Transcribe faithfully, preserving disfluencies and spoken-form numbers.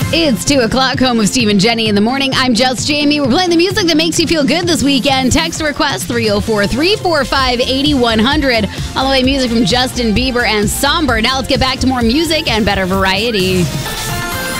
It's two o'clock, home of Steve and Jenny in the morning. I'm just Jamie. We're playing the music that makes you feel good this weekend. Text request three oh four, three four five, eight one hundred. All the way music from Justin Bieber and Somber. Now let's get back to more music and better variety.